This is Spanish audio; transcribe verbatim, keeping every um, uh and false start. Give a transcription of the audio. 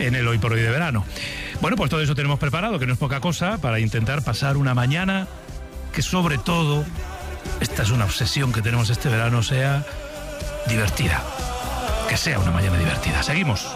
en el Hoy por Hoy de verano. Bueno, pues todo eso tenemos preparado, que no es poca cosa, para intentar pasar una mañana que sobre todo, esta es una obsesión que tenemos este verano, sea divertida. Que sea una mañana divertida. Seguimos.